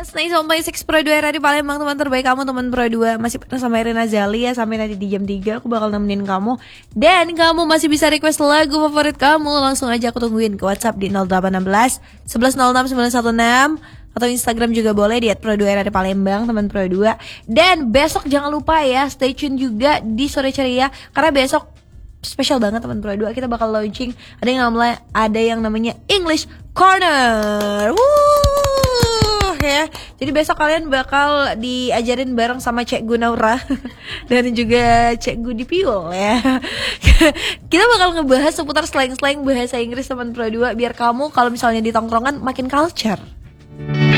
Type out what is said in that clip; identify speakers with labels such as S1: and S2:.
S1: 96 Pro 2 Radio Palembang, teman terbaik kamu, teman Pro 2. Masih sama Irina Zali ya, sampai nanti di jam 3 aku bakal nemenin kamu. Dan kamu masih bisa request lagu favorit kamu, langsung aja aku tungguin ke WhatsApp di 0816 1106 916 atau Instagram juga boleh di @pro2 Radio Palembang, teman Pro 2. Dan besok jangan lupa ya, stay tune juga di Sore Ceria karena besok spesial banget teman Pro 2. Kita bakal launching ada yang namanya English Corner. Ya. Jadi besok kalian bakal diajarin bareng sama Cek Gunaura dan juga Cek Gudi Piul ya. Kita bakal ngebahas seputar slang-slang bahasa Inggris teman Pro 2 biar kamu kalau misalnya di tongkrongan makin culture.